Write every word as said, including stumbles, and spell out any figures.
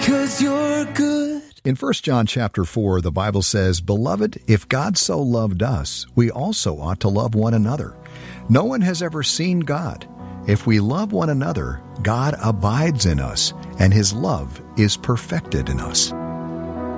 'cause you're good. In First John chapter four, the Bible says, "Beloved, if God so loved us, we also ought to love one another. No one has ever seen God. If we love one another, God abides in us, and His love is perfected in us."